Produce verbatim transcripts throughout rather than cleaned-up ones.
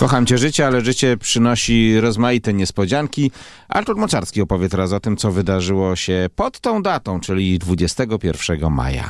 Kocham cię życie, ale życie przynosi rozmaite niespodzianki. Artur Moczarski opowie teraz o tym, co wydarzyło się pod tą datą, czyli dwudziestego pierwszego maja.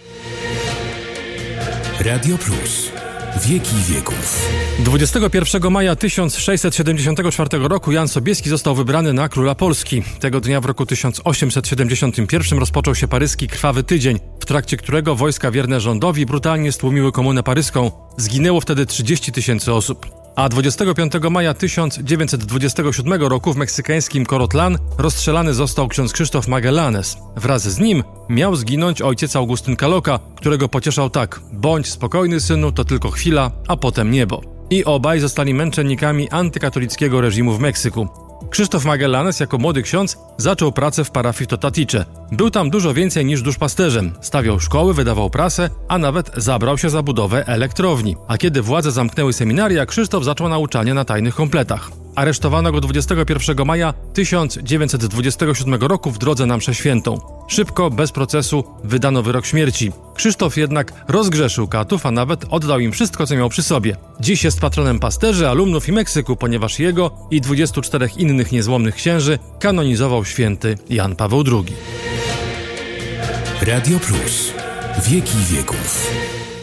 Radio Plus. Wieki wieków. dwudziestego pierwszego maja tysiąc sześćset siedemdziesiątego czwartego roku Jan Sobieski został wybrany na króla Polski. Tego dnia w roku tysiąc osiemset siedemdziesiątym pierwszym rozpoczął się paryski Krwawy Tydzień, w trakcie którego wojska wierne rządowi brutalnie stłumiły komunę paryską. Zginęło wtedy trzydzieści tysięcy osób. A dwudziestego piątego maja tysiąc dziewięćset dwudziestego siódmego roku w meksykańskim Corotlan rozstrzelany został ksiądz Krzysztof Magallanes. Wraz z nim miał zginąć ojciec Augustyn Kaloka, którego pocieszał tak: bądź spokojny, synu, to tylko chwila, a potem niebo. I obaj zostali męczennikami antykatolickiego reżimu w Meksyku. Krzysztof Magallanes jako młody ksiądz zaczął pracę w parafii Totatiche. Był tam dużo więcej niż duszpasterzem. Stawiał szkoły, wydawał prasę, a nawet zabrał się za budowę elektrowni. A kiedy władze zamknęły seminaria, Krzysztof zaczął nauczanie na tajnych kompletach. Aresztowano go dwudziestego pierwszego maja tysiąc dziewięćset dwudziestego siódmego roku w drodze na mszę świętą. Szybko, bez procesu, wydano wyrok śmierci. Krzysztof jednak rozgrzeszył katów, a nawet oddał im wszystko, co miał przy sobie. Dziś jest patronem pasterzy, alumnów i Meksyku, ponieważ jego i dwudziestu czterech innych niezłomnych księży kanonizował święty Jan Paweł drugi. Radio Plus. Wieki wieków.